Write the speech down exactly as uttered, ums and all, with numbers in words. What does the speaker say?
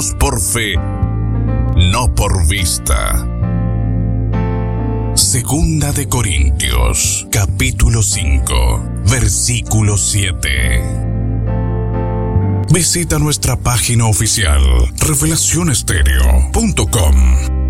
andamos por fe, no por vista. Segunda de Corintios, capítulo cinco, versículo siete. Visita nuestra página oficial revelación estéreo punto com.